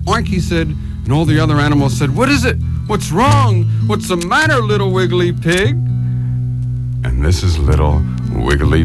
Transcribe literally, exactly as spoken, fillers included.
oink, he said. And all the other animals said, what is it? What's wrong? What's the matter, little wiggly pig? And this is little Wiggly